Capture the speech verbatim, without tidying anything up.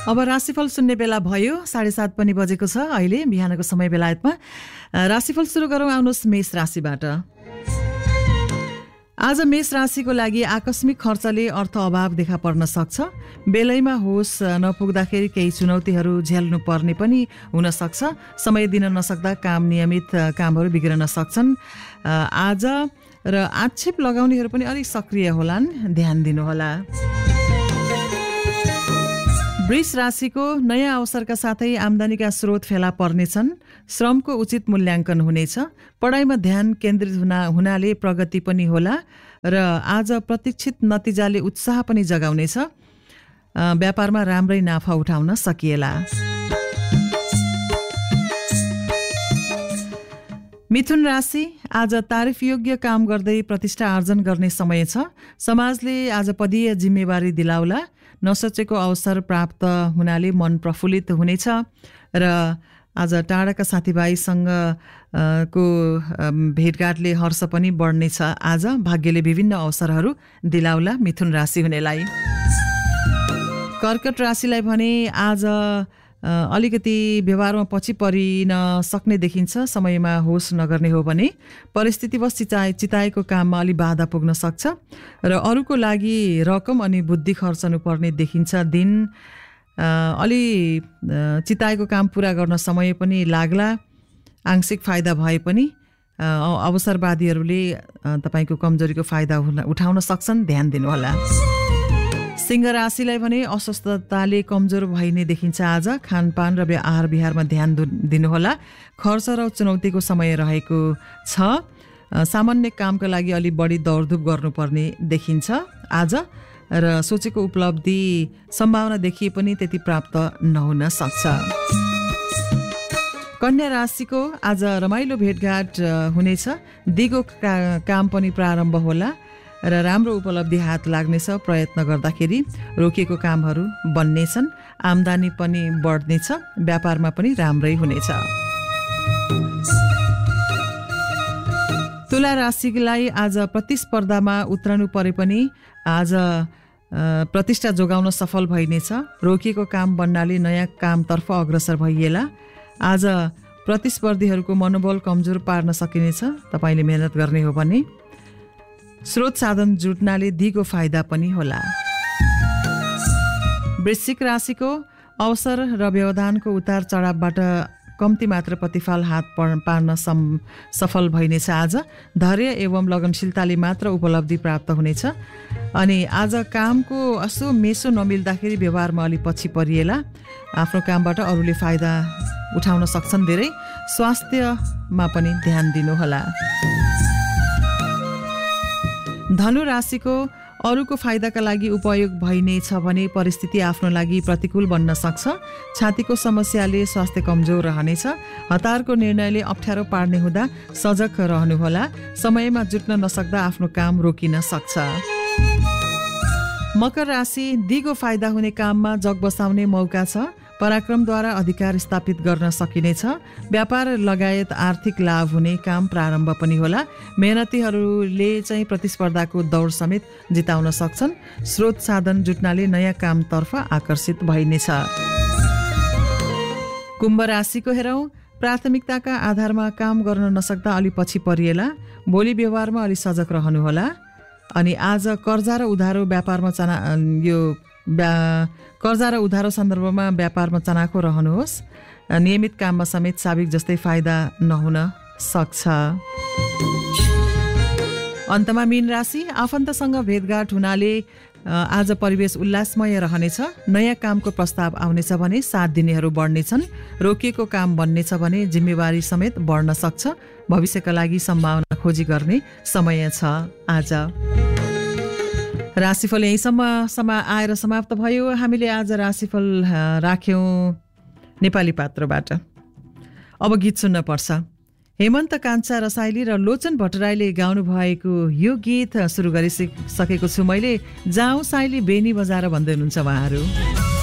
अब राशिफल सुन्ने बेला भयो, साढे सात पनि बजेको छ अहिले बिहानको समय बेलायतमा। राशिफल सुरु गरौँ, आउनुहोस् मेष राशिबाट। आज मेष राशिको लागि आकस्मिक खर्चले अर्थ अभाव देखा पर्न सक्छ। बेलैमा होस् नपुग्दाखेरि केही चुनौतीहरू झेल्नु पर्ने पनि हुन सक्छ। समय दिन नसक्दा काम नियमित कामहरू बिग्रन सक्छन्। आज र आक्षेप लगाउनेहरू पनि अलिक सक्रिय होलान्, ध्यान दिनुहोला। वृष राशिको नयाँ अवसरका साथै आम्दानीका स्रोत फेला पर्नेछन्। श्रमको उचित मूल्याङ्कन हुनेछ। पढाइमा ध्यान केन्द्रित हुना हुनाले प्रगति पनि होला र आज प्रतीक्षित नतिजाले उत्साह पनि जगाउनेछ। व्यापारमा राम्रै नाफा उठाउन सकिएला। मिथुन राशि, आज तारिफयोग्य काम गर्दै प्रतिष्ठा आर्जन गर्ने समय छ। समाजले आज पदीय जिम्मेवारी दिलाउला। नसोचेको अवसर प्राप्त हुनाले मन प्रफुल्लित हुनेछ र आज टाढाका साथीभाइसँग को भेटघाटले हर्ष पनि बढ्नेछ। आज भाग्यले विभिन्न अवसरहरू दिलाउला मिथुन राशि हुनेलाई। कर्कट राशिलाई भने आज अलिकति व्यवहारमा पछि परिन सक्ने देखिन्छ। समयमा होस नगर्ने हो भने परिस्थितिवश चिताए चिताएको काममा अलि बाधा पुग्न सक्छ र अरूको लागि रकम अनि बुद्धि खर्चनु पर्ने देखिन्छ। दिन अलि चिताएको काम पुरा गर्न समय पनि लाग्ला। आंशिक फाइदा भए पनि अवसरवादीहरूले तपाईँको कमजोरीको फाइदा उठाउन सक्छन्, ध्यान दिनुहोला। सिंह राशिलाई भने अस्वस्थताले कमजोर भइने देखिन्छ। आज खानपान र आहार विहारमा ध्यान दिनुहोला। खर्च र चुनौतीको समय रहेको छ। सामान्य कामका लागि अलि बढी दौडधुप गर्नुपर्ने देखिन्छ आज र सोचेको उपलब्धि सम्भावना देखिए पनि त्यति प्राप्त नहुन सक्छ। कन्या राशिको आज रमाइलो भेटघाट हुनेछ। दिगो का, काम पनि प्रारम्भ होला र राम्रो उपलब्धि हात लाग्नेछ। प्रयत्न गर्दाखेरि रोकिएको कामहरू बन्नेछन्। आम्दानी पनि बढ्नेछ। व्यापारमा पनि राम्रै हुनेछ। तुला राशिलाई आज प्रतिस्पर्धामा उत्रनु परे पनि आज प्रतिष्ठा जोगाउन सफल भइनेछ। रोकिएको काम बन्नाले नयाँ कामतर्फ अग्रसर भइएला। आज प्रतिस्पर्धीहरूको मनोबल कमजोर पार्न सकिनेछ तपाईँले मेहनत गर्ने हो भने। स्रोत साधन जुट्नाले दिगो फाइदा पनि होला। वृश्चिक राशिको अवसर र व्यवधानको उतार चढावबाट कम्ती मात्र प्रतिफल हात पार्न सम सफल भइनेछ। आज धैर्य एवं लगनशीलताले मात्र उपलब्धि प्राप्त हुनेछ। अनि आज कामको असो मेसो नमिल्दाखेरि व्यवहारमा अलि पछि परिएला। आफ्नो कामबाट अरूले फाइदा उठाउन सक्छन् धेरै। स्वास्थ्यमा पनि ध्यान दिनुहोला। धनु राशिको अरूको फाइदाका लागि उपयोग भइनेछ भने परिस्थिति आफ्नो लागि प्रतिकूल बन्न सक्छ। छातीको समस्याले स्वास्थ्य कमजोर रहनेछ। हतारको निर्णयले अप्ठ्यारो पार्ने हुँदा सजग रहनुहोला। समयमा जुट्न नसक्दा आफ्नो काम रोकिन सक्छ। मकर राशि, दिगो फाइदा हुने काममा जग बसाउने मौका छ। पराक्रमद्वारा अधिकार स्थापित गर्न सकिनेछ। व्यापार लगायत आर्थिक लाभ हुने काम प्रारम्भ पनि होला। मेहनतीहरूले चाहिँ प्रतिस्पर्धाको दौड समेत जिताउन सक्छन्। स्रोत साधन जुट्नाले नयाँ कामतर्फ आकर्षित भइनेछ। कुम्भ राशिको हेरौँ, प्राथमिकताका आधारमा काम गर्न नसक्दा अलि पछि परिएला। बोली व्यवहारमा अलि सजग रहनुहोला। अनि आज कर्जा र उधारो व्यापारमा चना यो कर्जा र उधारो सन्दर्भमा व्यापारमा चनाखो रहनुहोस्। नियमित काममा समेत साबिक जस्तै फाइदा नहुन सक्छ। अन्तमा मीन राशि, आफन्तसँग भेटघाट हुनाले आज परिवेश उल्लासमय रहनेछ। नयाँ कामको प्रस्ताव आउनेछ भने साथ दिनेहरू बढ्नेछन्। रोकिएको काम बन्नेछ भने जिम्मेवारी समेत बढ्न सक्छ। भविष्यका लागि सम्भावना खोजी गर्ने समय छ आज। राशिफल यहीसम्म समा आएर समाप्त भयो। हामीले आज राशिफल राख्यौँ नेपाली पात्रबाट। अब गीत सुन्न पर्छ। हेमन्त कान्छा रसाइली र लोचन भट्टराईले गाउनु भएको यो गीत सुरु गरिसकेको छु मैले। जाउँ साइली बेनी बजाएर भन्दै हुनुहुन्छ उहाँहरू।